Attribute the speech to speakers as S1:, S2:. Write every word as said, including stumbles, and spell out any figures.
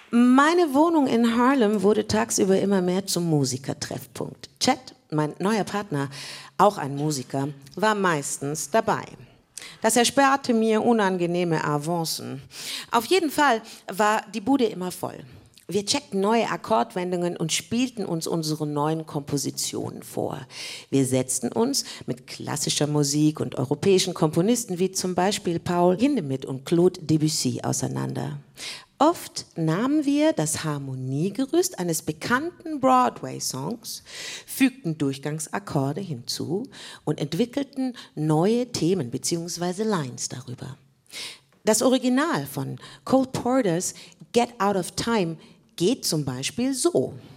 S1: Meine Wohnung in Harlem wurde tagsüber immer mehr zum Musikertreffpunkt. Chet, mein neuer Partner, auch ein Musiker, war meistens dabei. Das ersparte mir unangenehme Avancen. Auf jeden Fall war die Bude immer voll. Wir checkten neue Akkordwendungen und spielten uns unsere neuen Kompositionen vor. Wir setzten uns mit klassischer Musik und europäischen Komponisten wie zum Beispiel Paul Hindemith und Claude Debussy auseinander. Oft nahmen wir das Harmoniegerüst eines bekannten Broadway-Songs, fügten Durchgangsakkorde hinzu und entwickelten neue Themen bzw. Lines darüber. Das Original von Cole Porters Get Out of Time geht zum Beispiel so.